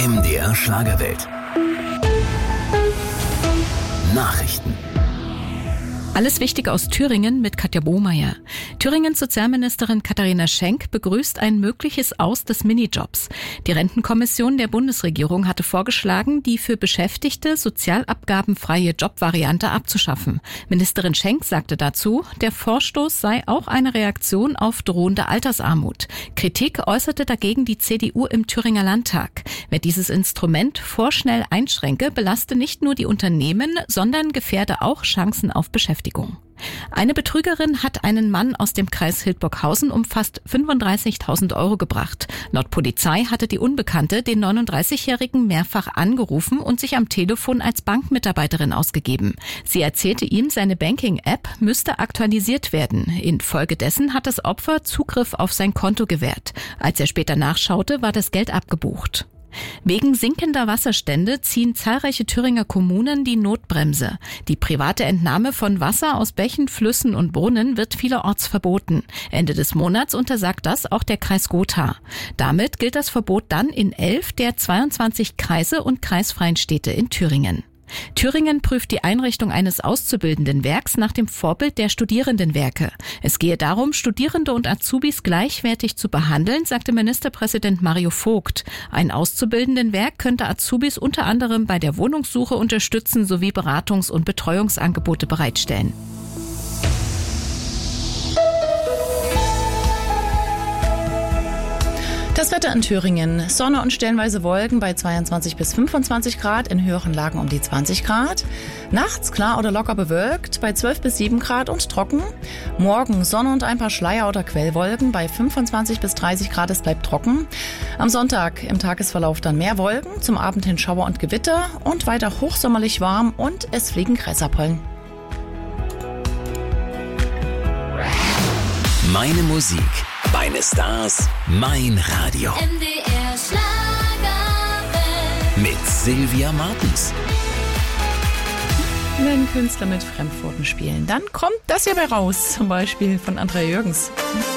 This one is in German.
MDR Schlagerwelt. Nachrichten. Alles Wichtige aus Thüringen mit Katja Bohmeier. Thüringens Sozialministerin Katharina Schenk begrüßt ein mögliches Aus des Minijobs. Die Rentenkommission der Bundesregierung hatte vorgeschlagen, die für Beschäftigte sozialabgabenfreie Jobvariante abzuschaffen. Ministerin Schenk sagte dazu, der Vorstoß sei auch eine Reaktion auf drohende Altersarmut. Kritik äußerte dagegen die CDU im Thüringer Landtag. Wer dieses Instrument vorschnell einschränke, belaste nicht nur die Unternehmen, sondern gefährde auch Chancen auf Beschäftigung. Eine Betrügerin hat einen Mann aus dem Kreis Hildburghausen um fast 35.000 € gebracht. Laut Polizei hatte die Unbekannte den 39-Jährigen mehrfach angerufen und sich am Telefon als Bankmitarbeiterin ausgegeben. Sie erzählte ihm, seine Banking-App müsste aktualisiert werden. Infolgedessen hat das Opfer Zugriff auf sein Konto gewährt. Als er später nachschaute, war das Geld abgebucht. Wegen sinkender Wasserstände ziehen zahlreiche Thüringer Kommunen die Notbremse. Die private Entnahme von Wasser aus Bächen, Flüssen und Brunnen wird vielerorts verboten. Ende des Monats untersagt das auch der Kreis Gotha. Damit gilt das Verbot dann in 11 der 22 Kreise und kreisfreien Städte in Thüringen. Thüringen prüft die Einrichtung eines Auszubildendenwerks nach dem Vorbild der Studierendenwerke. Es gehe darum, Studierende und Azubis gleichwertig zu behandeln, sagte Ministerpräsident Mario Vogt. Ein Auszubildendenwerk könnte Azubis unter anderem bei der Wohnungssuche unterstützen sowie Beratungs- und Betreuungsangebote bereitstellen. Das Wetter in Thüringen. Sonne und stellenweise Wolken bei 22 bis 25 Grad, in höheren Lagen um die 20 Grad. Nachts klar oder locker bewölkt bei 12 bis 7 Grad und trocken. Morgen Sonne und ein paar Schleier- oder Quellwolken bei 25 bis 30 Grad, es bleibt trocken. Am Sonntag im Tagesverlauf dann mehr Wolken, zum Abend hin Schauer und Gewitter und weiter hochsommerlich warm und es fliegen Gräserpollen. Meine Musik, meine Stars, mein Radio. MDR Schlagerwelt. Mit Sylvia Martens. Wenn Künstler mit Fremdworten spielen, dann kommt das hier bei raus. Zum Beispiel von Andrea Jürgens.